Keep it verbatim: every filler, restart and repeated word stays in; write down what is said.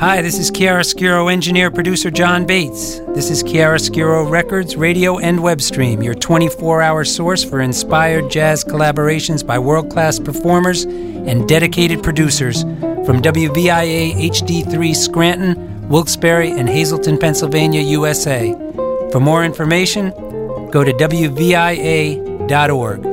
Hi, this is Chiaroscuro engineer producer John Bates. This is Chiaroscuro Records, radio and web stream, your twenty-four hour source for inspired jazz collaborations by world-class performers and dedicated producers from W V I A H D three Scranton, Wilkes-Barre, and Hazleton, Pennsylvania, U S A. For more information, go to W V I A dot org.